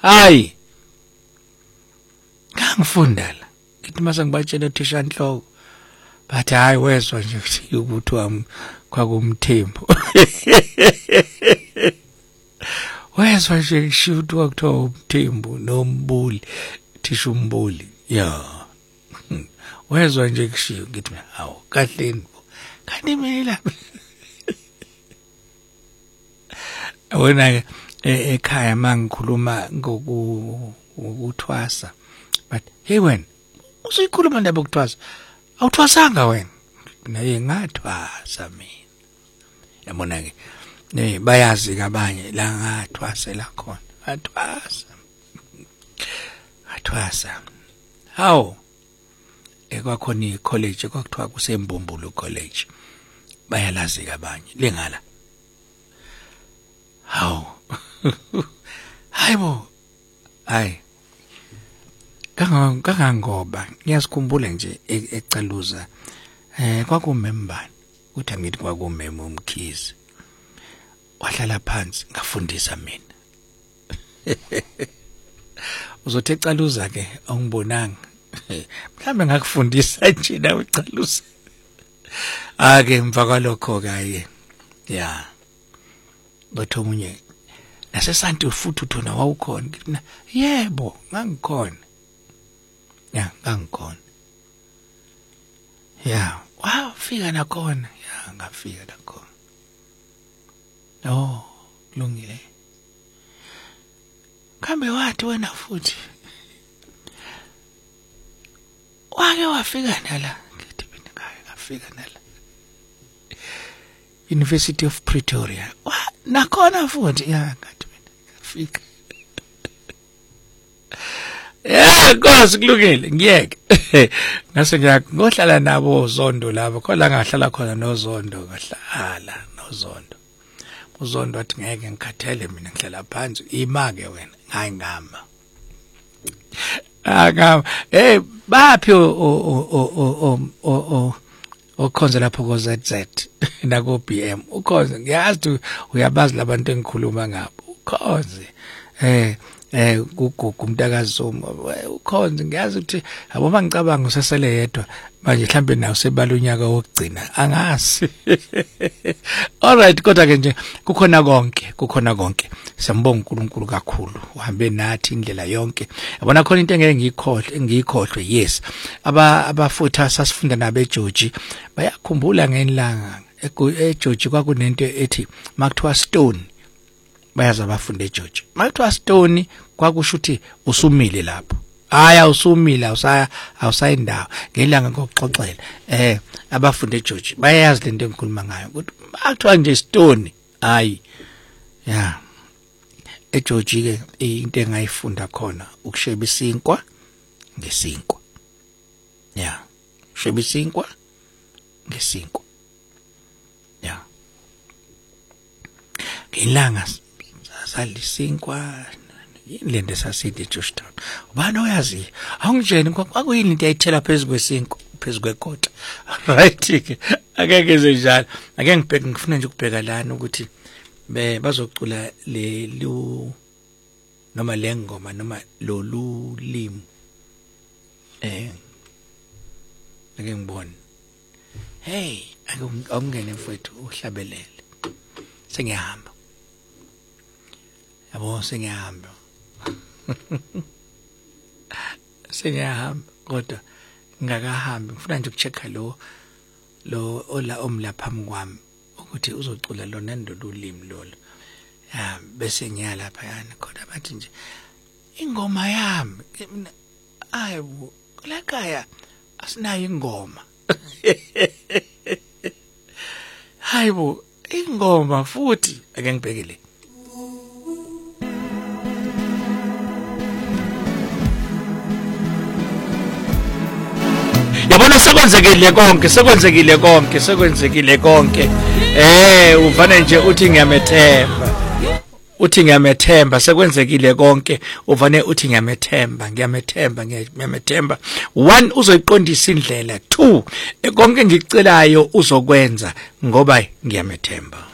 hayi ngangifundela ngithi mase ngibatshela uthisha Nhloko bathi hayi wezwa nje ukuthi wami kwakumthembu wezwa nje kushuthi kwakuthiwa umthembu nombuli thisha umbuli ya wezwa nje kushiyo ngithi hawu kahleni kanti mina wena ekhaya mangikhuluma ngokuthwasa but hey wena usikhuluma ndaba yokuthwasa awuthwasanga wena naye ngathwasa mina yabona ke bayazi kabanye la ngathwasela khona athwasa hawo ekwakhona icollege kwakuthiwa kuseMbumbulu college bayalazi kabanye lengala hawo hayibo hayi kangangoba ngiyasikhumbula nje ecaluza kwakumembani uthi angithi kwakumema uMkhize wahlala phansi ngafundisa mina uzothi ecaluza ke awungibonanga mhlambe ngakufundisa nje nawe ecaluza ake mva kwalokho kaye ya bathomunye nasesanti futhi uthona wawukhona ngithi yebo ngangikhona ya ngangikhona ya wafika nakhona ya ngafika nakhona oh kulungile kambe wathi wena futhi wake wafika nala ngithi mina ngafika nala University of Pretoria nakhona futhi ya ngathi mina ngafika ya Nkosi kulungile ngiyeke ngase ngohlala nabo Zondo labo khona ngahlala khona noZondo ngahlala noZondo uZondo wathi ngeke ngikhathele mina ngihlala phansi imake wena hayi ngama akama baphi ukhonza lapho ko ZZ nako BM ukhonza ngiyazi uyabazi labantu engikhuluma ngabo ukhonze gugu umntakaZuma ukhonze ngiyazi ukuthi yabo mangicabanga usesele yedwa manje mhlambe nawo sebala unyaka wokugcina angazi alright kodwa ke nje kukhona konke siyambonga uNkulunkulu kakhulu uhambe nathi indlela yonke yabona khona into engeke ngiyikhohlwe yes abafutha sasifunda nabo eGeorge bayakhumbula ngenilanga eGeorge kwakunento ethi makuthiwa Stone bayaza abafunde eGeorge makuthiwa Stone kwakusho ukuthi usumile lapho aya usumile awusayindawo ngelanga ngokuxoxela abafunde eGeorge bayazi lento engikhuluma ngayo ukuthi makuthiwa nje Stone hayi ya eGeorge ke into engayifunda khona ukusheba isinkwa ngesinkwa ya sheba isinkwa ngesinkwa ya ngelanga salisinkwa yilende sasithi eJoshtown ubani oyazi awungitsheni kwakuyini into ayithela phezulu kwesinkwa phezulu kwekota right ke akeke njalo ake ngibheke ngifuna nje ukubheka lana ukuthi bazocula lelu noma lengoma noma lolu limu ake ngibone hey akungene mfowethu uhlabelele sengiyahamba yabo sengiyahamba sengiyahamba kodwa ngakahambi ngifuna nje ukuchecka lo ola omla phambi kwami ukuthi uzocula lona ndolulimi lolo ya bese ngiyalapha yana khona bathi nje ingoma yami mina ayibo lakhaya asinayo ingoma hayibo ingoma futhi ake ngibhekele yabona sekwenzekile konke uvana nje uthi ngiyamethemba sekwenzekile konke uvane uthi ngiyamethemba 1 uzoyiqondisa indlela 2 konke ngicelayo uzokwenza ngoba ngiyamethemba